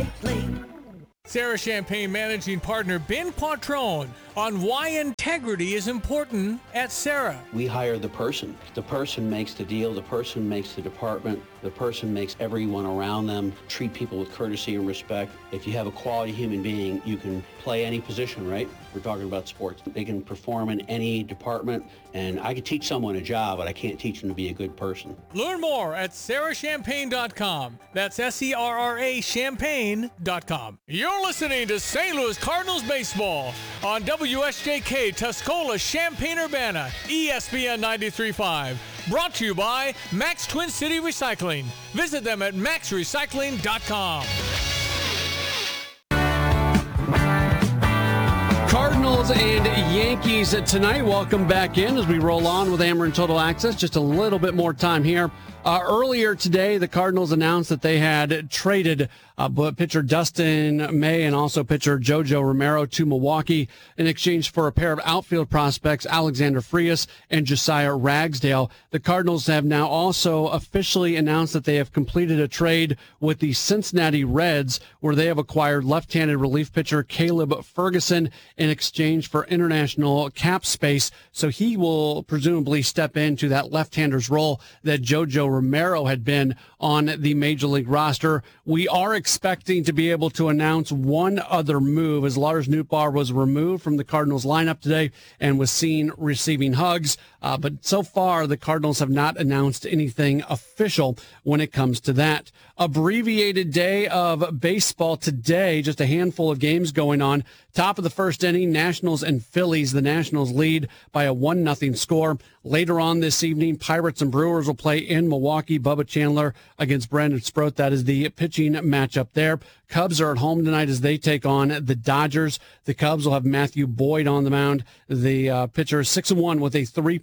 Recycling. Sarah Champagne Managing Partner Ben Quattrone on why integrity is important at Sarah. We hire the person. The person makes the deal. The person makes the department. The person makes everyone around them treat people with courtesy and respect. If you have a quality human being, you can play any position, right? We're talking about sports. They can perform in any department, and I could teach someone a job, but I can't teach them to be a good person. Learn more at sarahchampagne.com. That's SERRA champagne.com. You're listening to St. Louis Cardinals baseball on WSJK Tuscola Champaign-Urbana, ESPN 93.5. Brought to you by Max Twin City Recycling. Visit them at maxrecycling.com. Cardinals and Yankees tonight. Welcome back in as we roll on with Ameren Total Access. Just a little bit more time here. Earlier today, the Cardinals announced that they had traded pitcher Dustin May and also pitcher JoJo Romero to Milwaukee in exchange for a pair of outfield prospects, Alexander Frias and Josiah Ragsdale. The Cardinals have now also officially announced that they have completed a trade with the Cincinnati Reds, where they have acquired left-handed relief pitcher Caleb Ferguson in exchange for international cap space. So he will presumably step into that left-hander's role that JoJo Romero had been on the Major League roster. We are expecting to be able to announce one other move, as Lars Nootbaar was removed from the Cardinals lineup today and was seen receiving hugs. But so far, the Cardinals have not announced anything official when it comes to that. Abbreviated day of baseball today, just a handful of games going on. Top of the first inning, Nationals and Phillies. The Nationals lead by a 1-0 score. Later on this evening, Pirates and Brewers will play in Milwaukee. Bubba Chandler against Brandon Sproat. That is the pitching matchup there. Cubs are at home tonight as they take on the Dodgers. The Cubs will have Matthew Boyd on the mound. The pitcher is 6-1 with a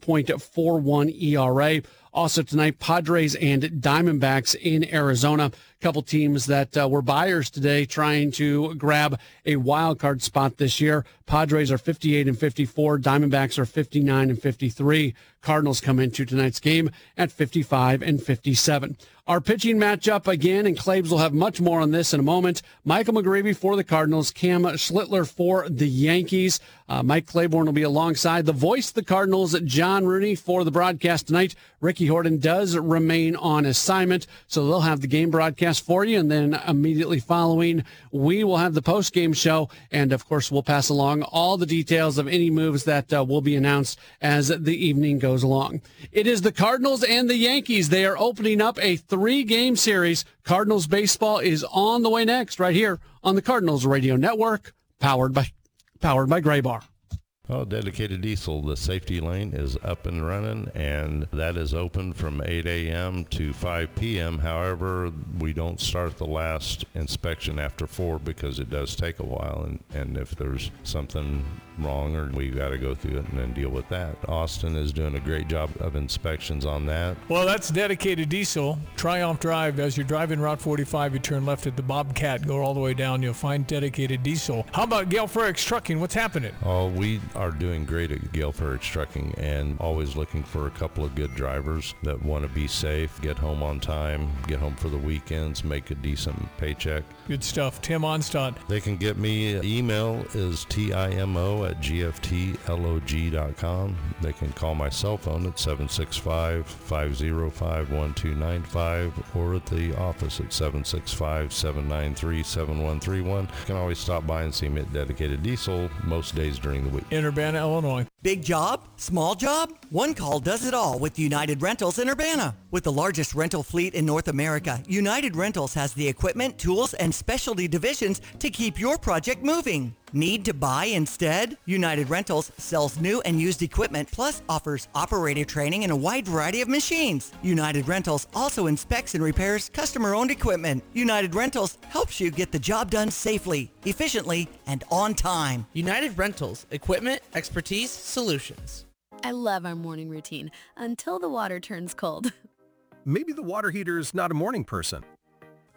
3.41 ERA. Also tonight, Padres and Diamondbacks in Arizona. A couple teams that were buyers today trying to grab a wild card spot this year. Padres are 58-54. Diamondbacks are 59-53. Cardinals come into tonight's game at 55-57. Our pitching matchup again, and Claves will have much more on this in a moment. Michael McGreevy for the Cardinals, Cam Schlittler for the Yankees. Mike Claiborne will be alongside the voice of the Cardinals, John Rooney, for the broadcast tonight. Ricky Horton does remain on assignment, so they'll have the game broadcast for you, and then immediately following, we will have the post-game show, and of course, we'll pass along all the details of any moves that will be announced as the evening goes along. It is the Cardinals and the Yankees. They are opening up a 3-game series. Cardinals baseball is on the way next, right here on the Cardinals Radio Network, powered by Graybar. Well, Dedicated Diesel, the safety lane is up and running, and that is open from 8 a.m. to 5 p.m. However, we don't start the last inspection after 4 because it does take a while, and if there's something wrong, or we got to go through it and then deal with that. Austin is doing a great job of inspections on that. Well, that's Dedicated Diesel. Triumph Drive. As you're driving Route 45, you turn left at the Bobcat, go all the way down, you'll find Dedicated Diesel. How about Gale Frericks Trucking? What's happening? Oh, we are doing great at Gale Frericks Trucking, and always looking for a couple of good drivers that want to be safe, get home on time, get home for the weekends, make a decent paycheck. Good stuff. Tim Onstadt. They can get me. Email is timo@gftlog.com. They can call my cell phone at 765-505-1295 or at the office at 765-793-7131. You can always stop by and see me at Dedicated Diesel most days during the week. In Urbana, Illinois. Big job? Small job? One call does it all with United Rentals in Urbana. With the largest rental fleet in North America, United Rentals has the equipment, tools, and specialty divisions to keep your project moving. Need to buy instead? United Rentals sells new and used equipment, plus offers operator training and a wide variety of machines. United Rentals also inspects and repairs customer-owned equipment. United Rentals helps you get the job done safely, efficiently, and on time. United Rentals, equipment, expertise, solutions. I love our morning routine until the water turns cold. Maybe the water heater is not a morning person.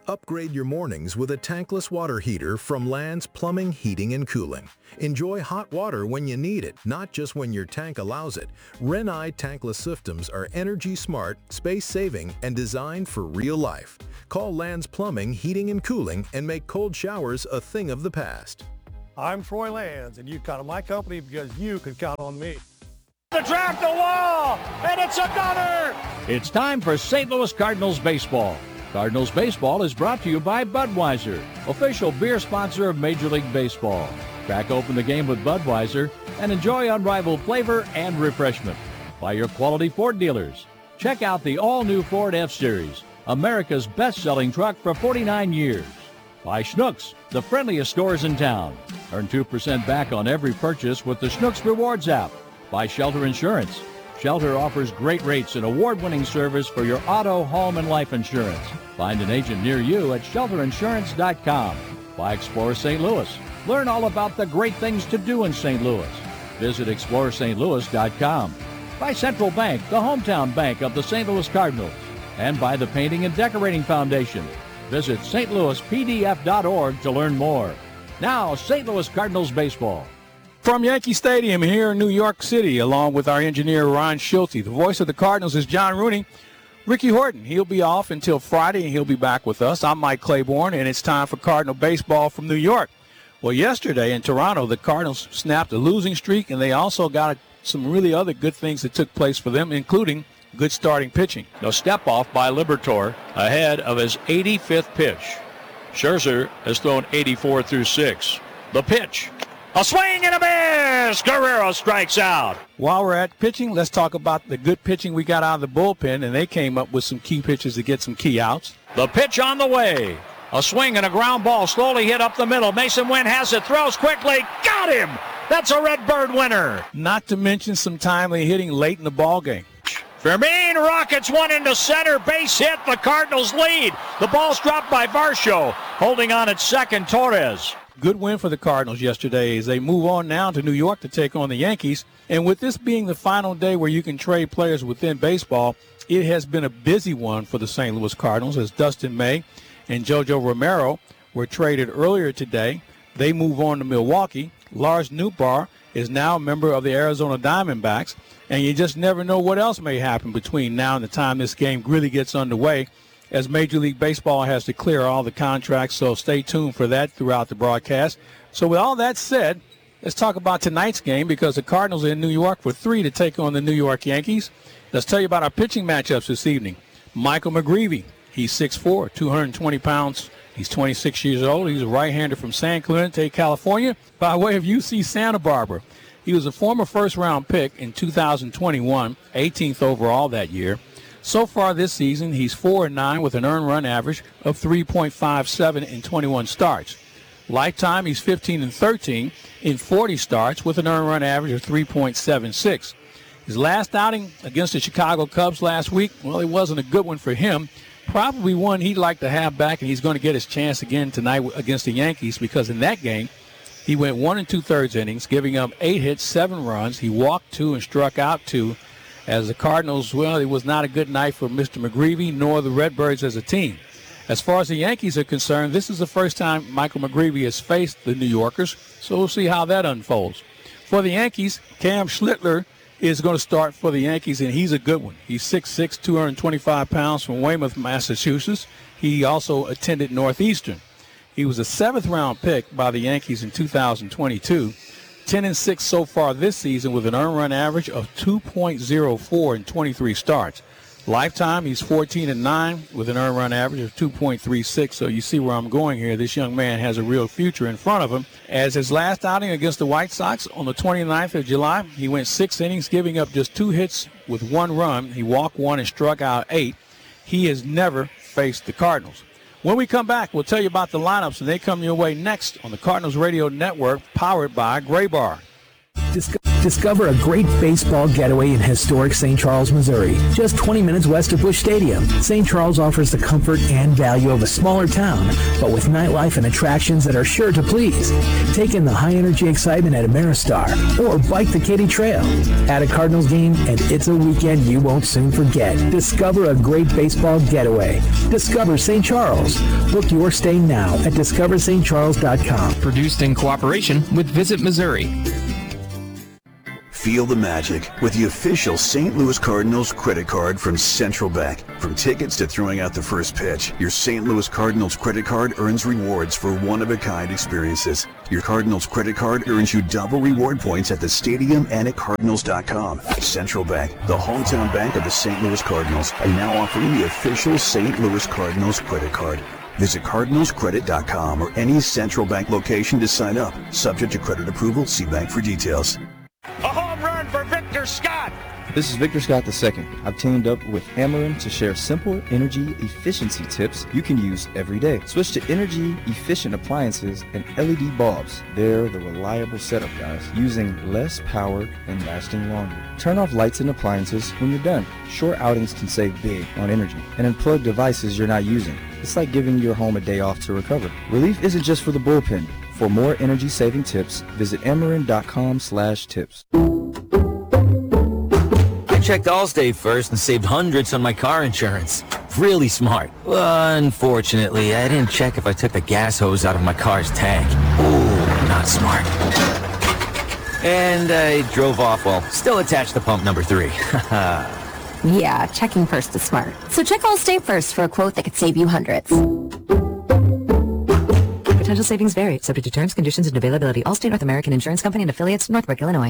Upgrade your mornings with a tankless water heater from Land's Plumbing, Heating, and Cooling. Enjoy hot water when you need it, not just when your tank allows it. Renai tankless systems are energy smart, space-saving, and designed for real life. Call Land's Plumbing, Heating, and Cooling and make cold showers a thing of the past. I'm Troy Lands, and you count on my company because you can count on me. The draft the wall, and it's another! It's time for St. Louis Cardinals baseball. Cardinals baseball is brought to you by Budweiser, official beer sponsor of Major League Baseball. Crack open the game with Budweiser and enjoy unrivaled flavor and refreshment. By your quality Ford dealers. Check out the all-new Ford F-Series, America's best-selling truck for 49 years. By Schnucks, the friendliest stores in town. Earn 2% back on every purchase with the Schnucks Rewards app. By Shelter Insurance. Shelter offers great rates and award-winning service for your auto, home, and life insurance. Find an agent near you at shelterinsurance.com. By Explorer St. Louis. Learn all about the great things to do in St. Louis. Visit explorerstlouis.com. By Central Bank, the hometown bank of the St. Louis Cardinals. And by the Painting and Decorating Foundation. Visit stlouispdf.org to learn more. Now, St. Louis Cardinals baseball. From Yankee Stadium here in New York City, along with our engineer, Ron Schulte. The voice of the Cardinals is John Rooney. Ricky Horton, he'll be off until Friday, and he'll be back with us. I'm Mike Claiborne, and it's time for Cardinal baseball from New York. Well, yesterday in Toronto, the Cardinals snapped a losing streak, and they also got some really other good things that took place for them, including good starting pitching. A step off by Liberatore ahead of his 85th pitch. Scherzer has thrown 84 through 6. The pitch. A swing and a miss! Guerrero strikes out. While we're at pitching, let's talk about the good pitching we got out of the bullpen, and they came up with some key pitches to get some key outs. The pitch on the way. A swing and a ground ball slowly hit up the middle. Mason Wynn has it, throws quickly. Got him! That's a Redbird winner. Not to mention some timely hitting late in the ballgame. Fermin rockets one into center. Base hit. The Cardinals lead. The ball's dropped by Varsho. Holding on at second, Torres. Good win for the Cardinals yesterday as they move on now to New York to take on the Yankees. And with this being the final day where you can trade players within baseball, it has been a busy one for the St. Louis Cardinals as Dustin May and Jojo Romero were traded earlier today. They move on to Milwaukee. Lars Nootbaar is now a member of the Arizona Diamondbacks, and you just never know what else may happen between now and the time this game really gets underway, as Major League Baseball has to clear all the contracts, so stay tuned for that throughout the broadcast. So with all that said, let's talk about tonight's game because the Cardinals are in New York for 3 to take on the New York Yankees. Let's tell you about our pitching matchups this evening. Michael McGreevy, he's 6'4", 220 pounds. He's 26 years old. He's a right-hander from San Clemente, California, by way of UC Santa Barbara. He was a former first-round pick in 2021, 18th overall that year. So far this season, he's 4-9 with an earned run average of 3.57 in 21 starts. Lifetime, he's 15-13 in 40 starts with an earned run average of 3.76. His last outing against the Chicago Cubs last week, well, it wasn't a good one for him. Probably one he'd like to have back, and he's going to get his chance again tonight against the Yankees because in that game, he went 1 2/3 innings, giving up 8 hits, 7 runs. He walked 2 and struck out 2. As the Cardinals, well, it was not a good night for Mr. McGreevy nor the Redbirds as a team. As far as the Yankees are concerned, this is the first time Michael McGreevy has faced the New Yorkers, so we'll see how that unfolds. For the Yankees, Cam Schlittler is going to start for the Yankees, and he's a good one. He's 6'6", 225 pounds from Weymouth, Massachusetts. He also attended Northeastern. He was a 7th-round pick by the Yankees in 2022. 10-6 so far this season with an earned run average of 2.04 in 23 starts. Lifetime, he's 14-9 with an earned run average of 2.36. So you see where I'm going here. This young man has a real future in front of him. As his last outing against the White Sox on the 29th of July, he went 6 innings, giving up just 2 hits with 1 run. He walked 1 and struck out 8. He has never faced the Cardinals. When we come back, we'll tell you about the lineups, and they come your way next on the Cardinals Radio Network, powered by Gray Bar. Discover a great baseball getaway in historic St. Charles, Missouri, just 20 minutes west of Busch Stadium. St. Charles offers the comfort and value of a smaller town, but with nightlife and attractions that are sure to please. Take in the high-energy excitement at Ameristar or bike the Katy Trail. At a Cardinals game, and it's a weekend you won't soon forget. Discover a great baseball getaway. Discover St. Charles. Book your stay now at discoverstcharles.com. Produced in cooperation with Visit Missouri. Feel the magic with the official St. Louis Cardinals credit card from Central Bank. From tickets to throwing out the first pitch, your St. Louis Cardinals credit card earns rewards for one-of-a-kind experiences. Your Cardinals credit card earns you double reward points at the stadium and at Cardinals.com. Central Bank, the hometown bank of the St. Louis Cardinals, are now offering the official St. Louis Cardinals credit card. Visit CardinalsCredit.com or any Central Bank location to sign up. Subject to credit approval, see bank for details. A home run for Victor Scott. This is Victor Scott II. I've teamed up with Ameren to share simple energy efficiency tips you can use every day. Switch to energy efficient appliances and LED bulbs. They're the reliable setup, guys, using less power and lasting longer. Turn off lights and appliances when you're done. Short outings can save big on energy. And unplug devices you're not using. It's like giving your home a day off to recover. Relief isn't just for the bullpen. For more energy-saving tips, visit Ameren.com/tips. I checked Allstate first and saved hundreds on my car insurance. Really smart. Unfortunately, I didn't check if I took the gas hose out of my car's tank. Ooh, not smart. And I drove off while still attached to pump number 3. Yeah, checking first is smart. So check Allstate first for a quote that could save you hundreds. Potential savings vary, subject to terms, conditions, and availability. Allstate North American Insurance Company and affiliates, Northbrook, Illinois.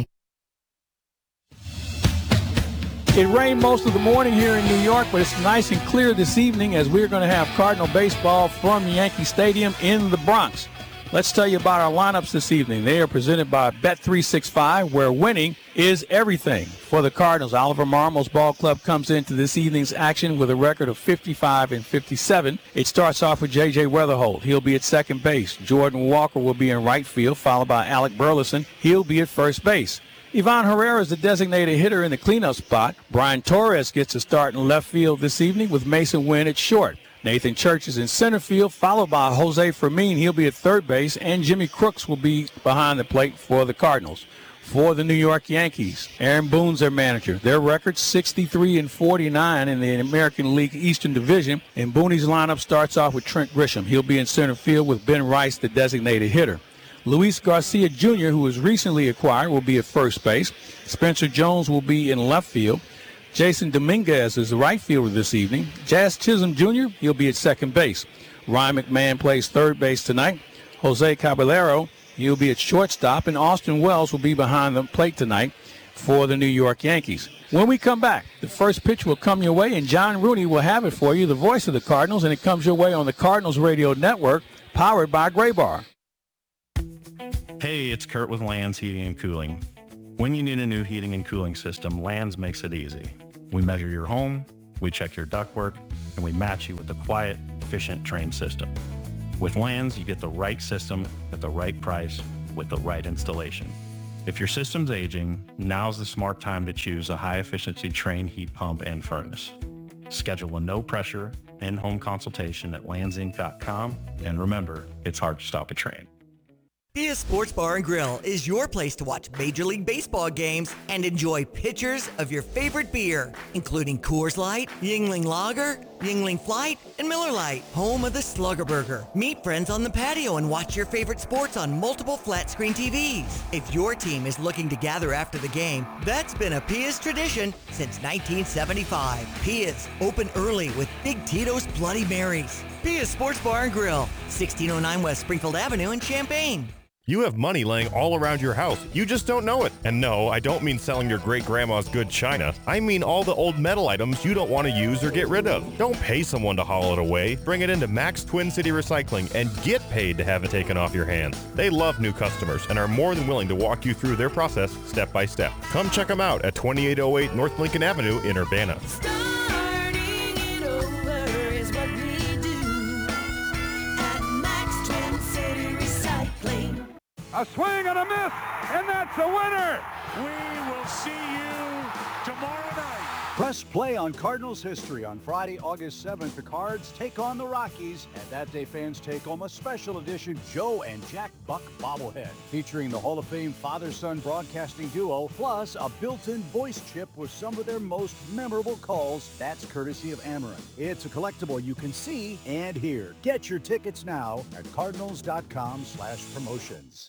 It rained most of the morning here in New York, but it's nice and clear this evening as we're going to have Cardinal baseball from Yankee Stadium in the Bronx. Let's tell you about our lineups this evening. They are presented by Bet365, where winning is everything. For the Cardinals, Oliver Marmol's ball club comes into this evening's action with a record of 55-57. It starts off with J.J. Weatherholt. He'll be at second base. Jordan Walker will be in right field, followed by Alec Burleson. He'll be at first base. Ivan Herrera is the designated hitter in the cleanup spot. Brian Torres gets a start in left field this evening with Mason Wynn at short. Nathan Church is in center field, followed by Jose Fermin. He'll be at third base, and Jimmy Crooks will be behind the plate for the Cardinals. For the New York Yankees, Aaron Boone's their manager. Their record 63-49 in the American League Eastern Division, and Boone's lineup starts off with Trent Grisham. He'll be in center field with Ben Rice, the designated hitter. Luis Garcia Jr., who was recently acquired, will be at first base. Spencer Jones will be in left field. Jason Dominguez is the right fielder this evening. Jazz Chisholm Jr., he'll be at second base. Ryan McMahon plays third base tonight. Jose Caballero, he'll be at shortstop. And Austin Wells will be behind the plate tonight for the New York Yankees. When we come back, the first pitch will come your way, and John Rooney will have it for you, the voice of the Cardinals, and it comes your way on the Cardinals Radio Network, powered by Graybar. Hey, it's Kurt with Lands Heating and Cooling. When you need a new heating and cooling system, Lands makes it easy. We measure your home, we check your ductwork, and we match you with a quiet, efficient, trained system. With Lands, you get the right system at the right price with the right installation. If your system's aging, now's the smart time to choose a high-efficiency trained heat pump and furnace. Schedule a no-pressure in-home consultation at landsinc.com, and remember, it's hard to stop a train. Pia Sports Bar and Grill is your place to watch Major League Baseball games and enjoy pitchers of your favorite beer, including Coors Light, Yuengling Lager, Yuengling Flight, and Miller Lite, home of the Slugger Burger. Meet friends on the patio and watch your favorite sports on multiple flat-screen TVs. If your team is looking to gather after the game, that's been a Pia's tradition since 1975. Pia's, open early with Big Tito's Bloody Marys. Pia's Sports Bar and Grill, 1609 West Springfield Avenue in Champaign. You have money laying all around your house. You just don't know it. And no, I don't mean selling your great-grandma's good china. I mean all the old metal items you don't want to use or get rid of. Don't pay someone to haul it away. Bring it into Max Twin City Recycling and get paid to have it taken off your hands. They love new customers and are more than willing to walk you through their process step by step. Come check them out at 2808 North Lincoln Avenue in Urbana. A swing and a miss, and that's a winner. We will see you tomorrow night. Press play on Cardinals history. On Friday, August 7th, the Cards take on the Rockies, and that day fans take home a special edition Joe and Jack Buck bobblehead featuring the Hall of Fame father-son broadcasting duo, plus a built-in voice chip with some of their most memorable calls. That's courtesy of Ameren. It's a collectible you can see and hear. Get your tickets now at cardinals.com/promotions.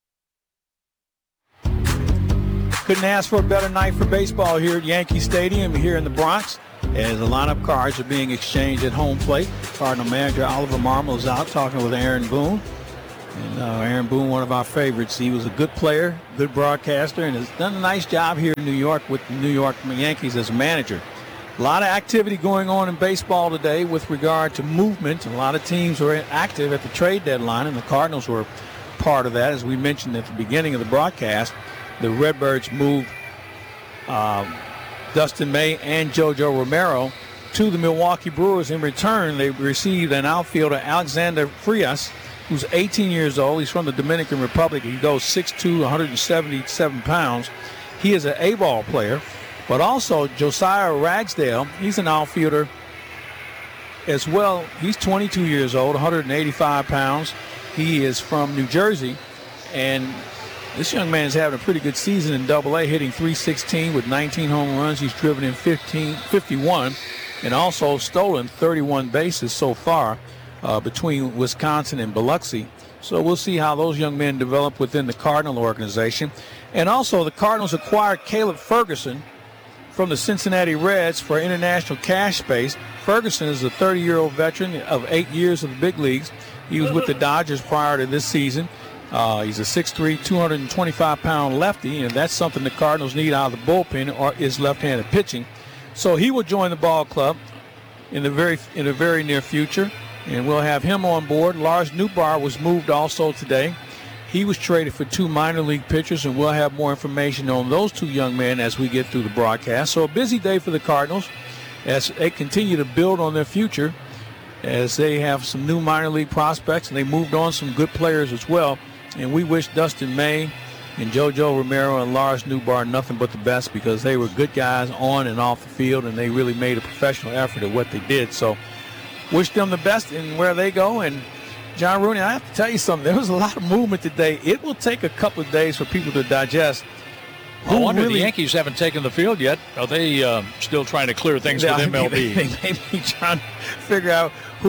Couldn't ask for a better night for baseball here at Yankee Stadium here in the Bronx, as the lineup cards are being exchanged at home plate. Cardinal manager Oliver Marmol is out talking with Aaron Boone. And Aaron Boone, one of our favorites. He was a good player, good broadcaster, and has done a nice job here in New York with the New York Yankees as a manager. A lot of activity going on in baseball today with regard to movement. A lot of teams were active at the trade deadline, and the Cardinals were part of that. As we mentioned at the beginning of the broadcast, the Redbirds moved Dustin May and JoJo Romero to the Milwaukee Brewers. In return, they received an outfielder, Alexander Frias, who's 18 years old. He's from the Dominican Republic. He goes 6'2", 177 pounds. He is an A-ball player, but also Josiah Ragsdale. He's an outfielder as well. He's 22 years old, 185 pounds. He is from New Jersey, and this young man is having a pretty good season in Double-A, hitting .316 with 19 home runs. He's driven in 51 and also stolen 31 bases so far between Wisconsin and Biloxi. So we'll see how those young men develop within the Cardinal organization. And also the Cardinals acquired Caleb Ferguson from the Cincinnati Reds for international cash space. Ferguson is a 30-year-old veteran of 8 years of the big leagues. He was with the Dodgers prior to this season. He's a 6'3", 225-pound lefty, and that's something the Cardinals need out of the bullpen, or is left-handed pitching. So he will join the ball club in the very near future, and we'll have him on board. Lars Nootbaar was moved also today. He was traded for 2 minor league pitchers, and we'll have more information on those 2 young men as we get through the broadcast. So a busy day for the Cardinals as they continue to build on their future, as they have some new minor league prospects, and they moved on some good players as well. And we wish Dustin May and JoJo Romero and Lars Nootbaar nothing but the best, because they were good guys on and off the field, and they really made a professional effort at what they did. So wish them the best in where they go. And John Rooney, I have to tell you something. There was a lot of movement today. It will take a couple of days for people to digest. I wonder the Yankees haven't taken the field yet. Are they still trying to clear things with MLB? They may be trying to figure out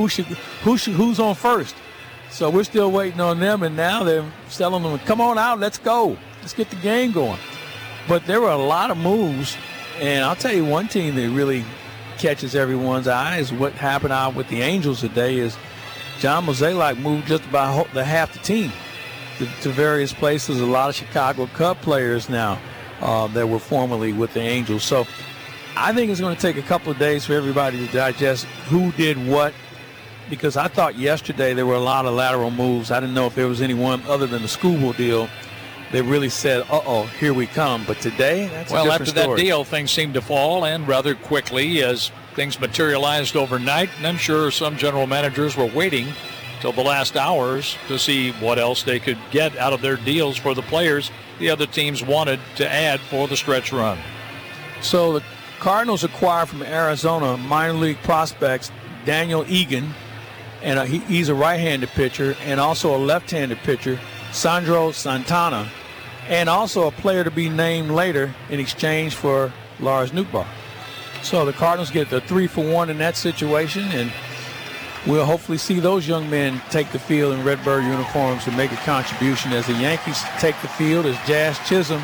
who's on first. So we're still waiting on them, and now they're telling them, come on out, let's go. Let's get the game going. But there were a lot of moves, and I'll tell you one team that really catches everyone's eye is what happened out with the Angels today. Is John Mozeliak moved just about half the team to various places. A lot of Chicago Cub players now that were formerly with the Angels. So I think it's going to take a couple of days for everybody to digest who did what, because I thought yesterday there were a lot of lateral moves. I didn't know if there was anyone other than the Skubal deal that really said, uh-oh, here we come. But today, that's a different story. Well, after that deal, things seemed to fall, and rather quickly as things materialized overnight. And I'm sure some general managers were waiting till the last hours to see what else they could get out of their deals for the players the other teams wanted to add for the stretch run. So the Cardinals acquired from Arizona minor league prospects Daniel Egan, and he's a right-handed pitcher, and also a left-handed pitcher, Sandro Santana, and also a player to be named later in exchange for Lars Nootbaar. So the Cardinals get the 3-for-1 in that situation, and we'll hopefully see those young men take the field in Redbird uniforms and make a contribution. As the Yankees take the field, as Jazz Chisholm,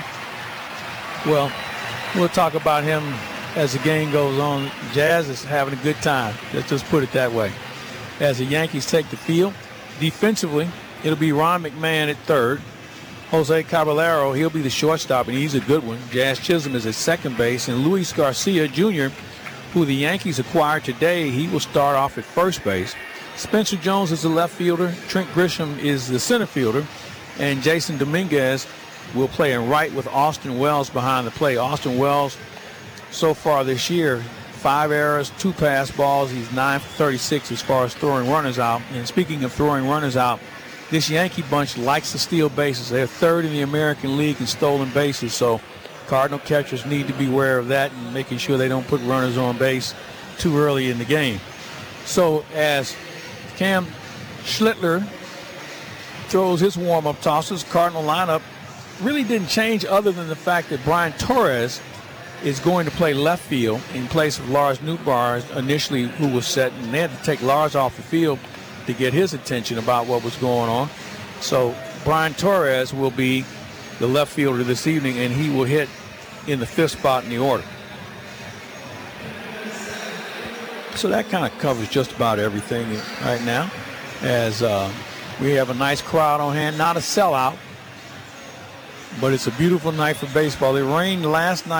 well, we'll talk about him as the game goes on. Jazz is having a good time. Let's just put it that way. As the Yankees take the field, defensively, it'll be Ron McMahon at third. Jose Caballero, he'll be the shortstop, and he's a good one. Jazz Chisholm is at second base, and Luis Garcia Jr., who the Yankees acquired today, he will start off at first base. Spencer Jones is the left fielder. Trent Grisham is the center fielder, and Jason Dominguez will play in right with Austin Wells behind the plate. Austin Wells, so far this year, 5 errors, 2 pass balls. He's 9 for 36 as far as throwing runners out. And speaking of throwing runners out, this Yankee bunch likes to steal bases. They're third in the American League in stolen bases, so Cardinal catchers need to be aware of that and making sure they don't put runners on base too early in the game. So as Cam Schlittler throws his warm-up tosses, Cardinal lineup really didn't change other than the fact that Brian Torres is going to play left field in place of Lars Nootbaar initially, who was set, and they had to take Lars off the field to get his attention about what was going on. So Brian Torres will be the left fielder this evening, and he will hit in the 5th spot in the order. So that kind of covers just about everything right now, as we have a nice crowd on hand. Not a sellout, but it's a beautiful night for baseball. It rained last night.